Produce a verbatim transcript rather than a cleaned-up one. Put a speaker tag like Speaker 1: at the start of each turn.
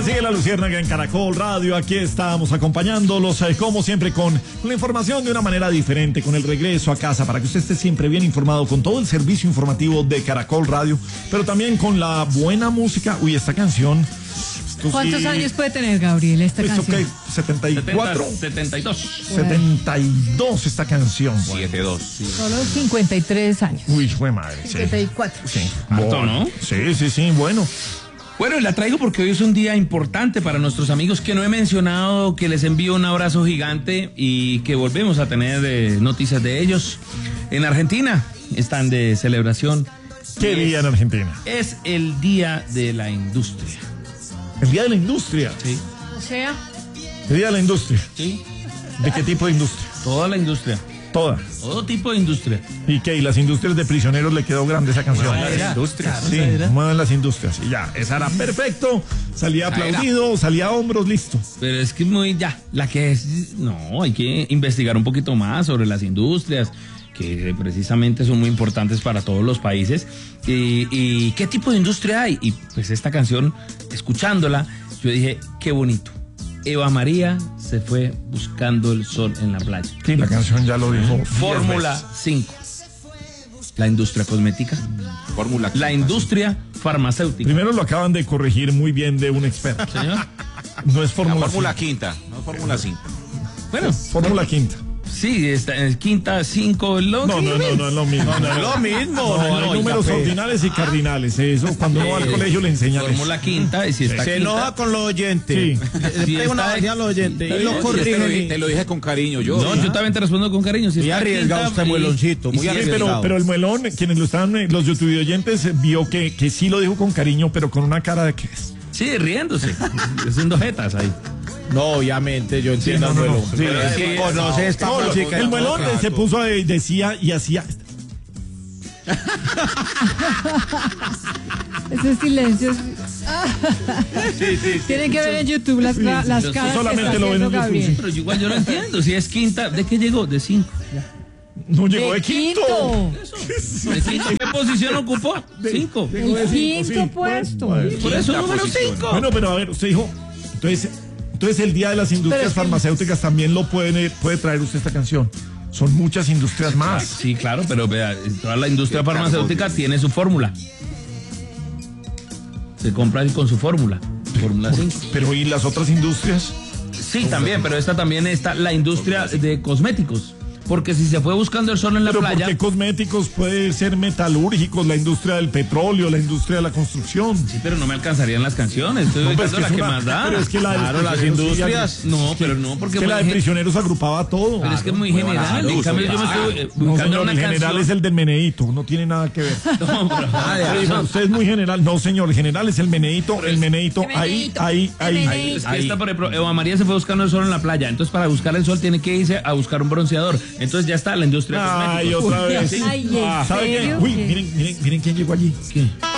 Speaker 1: sigue la Luciérnaga en Caracol Radio. Aquí estamos acompañándolos, eh, como siempre, con, con la información de una manera diferente, con el regreso a casa, para que usted esté siempre bien informado con todo el servicio informativo de Caracol Radio, pero también con la buena música. Uy, esta canción.
Speaker 2: ¿Cuántos sí, años puede tener, Gabriel, esta
Speaker 1: ¿esto
Speaker 2: canción?
Speaker 1: qué? ¿setenta y cuatro?
Speaker 3: setenta y dos.
Speaker 1: setenta y dos esta canción.
Speaker 3: setenta y dos. Sí.
Speaker 2: Solo cincuenta y tres años.
Speaker 1: Uy, fue madre.
Speaker 2: cincuenta y cuatro.
Speaker 1: Sí. Sí.
Speaker 3: Harto,
Speaker 1: Bueno,
Speaker 3: ¿no?
Speaker 1: Sí, sí, sí, bueno.
Speaker 3: Bueno, y la traigo porque hoy es un día importante para nuestros amigos que no he mencionado, que les envío un abrazo gigante y que volvemos a tener eh, noticias de ellos. En Argentina están de celebración.
Speaker 1: ¿Qué
Speaker 3: Es-
Speaker 1: día en Argentina?
Speaker 3: Es el Día de la Industria.
Speaker 1: El día de la industria.
Speaker 3: Sí.
Speaker 2: O sea,
Speaker 1: El día de la industria.
Speaker 3: Sí.
Speaker 1: ¿De qué tipo de industria?
Speaker 3: Toda la industria.
Speaker 1: Toda.
Speaker 3: Todo tipo de industria.
Speaker 1: ¿Y qué? ¿Y las industrias de prisioneros le quedó grande esa canción?
Speaker 3: Muevan las industrias.
Speaker 1: Sí,
Speaker 3: Claro, era.
Speaker 1: muevan las industrias. Y ya, esa era perfecto. Salía aplaudido, salía a hombros, listo.
Speaker 3: Pero es que es muy, ya, la que es, no, hay que investigar un poquito más sobre las industrias, que precisamente son muy importantes para todos los países. Y, y qué tipo de industria hay. Y pues esta canción, escuchándola, yo dije, qué bonito. Eva María se fue buscando el sol en la playa.
Speaker 1: Sí, la canción ya lo dijo.
Speaker 3: Fórmula cinco. La industria cosmética.
Speaker 4: Fórmula
Speaker 3: La industria farmacéutica.
Speaker 1: Primero lo acaban de corregir muy bien de un experto.
Speaker 3: Señor.
Speaker 1: No es
Speaker 4: La
Speaker 1: Fórmula
Speaker 4: Fórmula
Speaker 1: cinco.
Speaker 4: quinta, no Fórmula cinco.
Speaker 3: Bueno,
Speaker 1: Fórmula quinta.
Speaker 3: sí, está en quinta, cinco, lo
Speaker 1: No, no, no, no es lo mismo. No,
Speaker 4: es lo mismo.
Speaker 1: No, hay
Speaker 3: no,
Speaker 1: números
Speaker 3: ya,
Speaker 1: ordinales y cardinales. Eso cuando uno va al colegio le enseñan eso.
Speaker 3: Fórmula quinta, y si está
Speaker 5: Se
Speaker 3: quinta,
Speaker 5: enoja con los oyentes.
Speaker 1: Sí.
Speaker 5: Le
Speaker 3: Si
Speaker 5: pega una
Speaker 3: está-
Speaker 5: vacía a los oyentes. Y los
Speaker 3: Sí,
Speaker 5: corrige.
Speaker 4: Te lo, di- te lo dije con cariño yo.
Speaker 3: No, yo también te respondo con cariño. Si
Speaker 5: Muy
Speaker 3: está
Speaker 5: arriesgado
Speaker 3: quinta,
Speaker 5: usted,
Speaker 3: y-
Speaker 5: mueloncito,
Speaker 3: y
Speaker 5: muy
Speaker 3: si
Speaker 1: Sí,
Speaker 3: es-
Speaker 5: arriesgado.
Speaker 1: pero, pero el muelón, quienes lo estaban, eh, los YouTube oyentes, vio que, que sí lo dijo con cariño, pero con una cara de que es.
Speaker 3: Sí, riéndose, haciendo jetas ahí.
Speaker 5: No, obviamente, yo entiendo
Speaker 1: no,
Speaker 5: al
Speaker 1: no, no.
Speaker 5: muelón.
Speaker 1: Sí,
Speaker 5: Pero es
Speaker 3: sí,
Speaker 5: que
Speaker 3: no,
Speaker 5: conoce esta
Speaker 1: No, lo-
Speaker 5: música.
Speaker 1: el muelón
Speaker 5: Claro.
Speaker 1: se puso, a- decía y hacía.
Speaker 2: ese silencio. Tienen que ver en YouTube las, la- las
Speaker 3: yo
Speaker 2: caras que
Speaker 1: solamente
Speaker 2: está
Speaker 1: lo ven en
Speaker 2: haciendo
Speaker 1: YouTube,
Speaker 2: Gabriel.
Speaker 3: Pero yo igual yo lo entiendo. Si es quinta, ¿de qué llegó? De cinco.
Speaker 1: No llegó de,
Speaker 2: De
Speaker 1: quinto.
Speaker 2: quinto.
Speaker 3: ¿De quinto? ¿Qué posición ocupó? Cinco.
Speaker 1: Llegó de
Speaker 2: El
Speaker 1: cinco,
Speaker 2: quinto
Speaker 1: sí.
Speaker 2: puesto.
Speaker 1: Bueno,
Speaker 3: Por eso
Speaker 4: Quinta
Speaker 3: número
Speaker 4: posición.
Speaker 3: cinco.
Speaker 1: Bueno, pero a ver, usted dijo, entonces, entonces el Día de las Industrias
Speaker 2: Pero es que-
Speaker 1: Farmacéuticas también lo puede, puede traer usted esta canción. Son muchas industrias más.
Speaker 3: Sí, claro, pero vea, toda la industria farmacéutica tiene su fórmula. Se compra con su fórmula. Fórmula cinco.
Speaker 1: Pero ¿y las otras industrias?
Speaker 3: Sí, también, pero esta también está la industria de cosméticos. Porque si se fue buscando el sol en la
Speaker 1: Pero
Speaker 3: playa.
Speaker 1: porque cosméticos puede ser metalúrgicos, la industria del petróleo, la industria de la construcción.
Speaker 3: Sí, pero no me alcanzarían las canciones. Estoy
Speaker 1: No, pues
Speaker 3: ubicando
Speaker 1: es
Speaker 3: la
Speaker 1: que
Speaker 3: que
Speaker 1: es una-
Speaker 3: más da.
Speaker 1: pero es que la de
Speaker 5: Claro, las
Speaker 1: prisioneros sí,
Speaker 5: industrias.
Speaker 3: No, pero no, porque
Speaker 1: Es que la de
Speaker 3: muy gen-
Speaker 1: prisioneros agrupaba todo.
Speaker 3: pero es que es muy general. En cambio, yo me estoy eh,
Speaker 1: No,
Speaker 3: buscando
Speaker 1: señor,
Speaker 3: una
Speaker 1: el general
Speaker 3: canción.
Speaker 1: es el del meneíto, no tiene nada que ver.
Speaker 3: No, pero-
Speaker 1: Sí, pero usted es muy general. No, señor, el general es el meneíto, el meneíto,
Speaker 2: El
Speaker 1: ahí,
Speaker 2: meneíto,
Speaker 1: ahí,
Speaker 2: el
Speaker 1: ahí.
Speaker 2: meneíto.
Speaker 3: Es que esta, por ejemplo, Eva María se fue buscando el sol en la playa. Entonces, para buscar el sol, tiene que irse a buscar un bronceador. Entonces, ya está la industria de
Speaker 1: Ay,
Speaker 3: cosméticos.
Speaker 1: otra vez.
Speaker 2: Ay, ¿en
Speaker 1: ¿Sabe qué?
Speaker 2: serio?
Speaker 1: Uy,
Speaker 2: ¿Qué?
Speaker 1: miren, miren, miren quién llegó allí.
Speaker 3: ¿Qué?